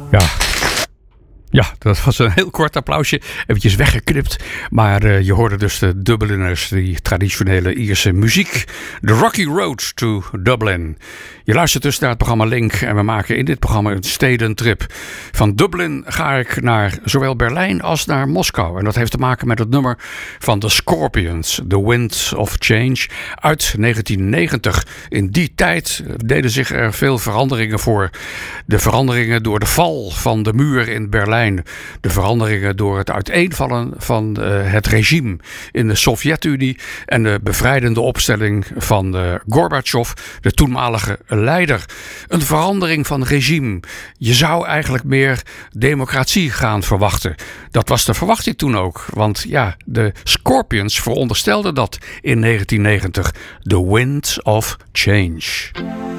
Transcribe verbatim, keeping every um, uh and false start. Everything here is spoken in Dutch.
Ja. Ja, dat was een heel kort applausje. Eventjes weggeknipt. Maar uh, je hoorde dus de Dubliners, die traditionele Ierse muziek. The Rocky Road to Dublin. Je luistert dus naar het programma Link. En we maken in dit programma een stedentrip. Van Dublin ga ik naar zowel Berlijn als naar Moskou. En dat heeft te maken met het nummer van The Scorpions. The Wind of Change. Uit negentien negentig. In die tijd deden zich er veel veranderingen voor. De veranderingen door de val van de muur in Berlijn. De veranderingen door het uiteenvallen van uh, het regime in de Sovjet-Unie en de bevrijdende opstelling van uh, Gorbachev, de toenmalige leider. Een verandering van regime. Je zou eigenlijk meer democratie gaan verwachten. Dat was de verwachting toen ook. Want ja, de Scorpions veronderstelden dat in negentien negentig. The Wind of Change.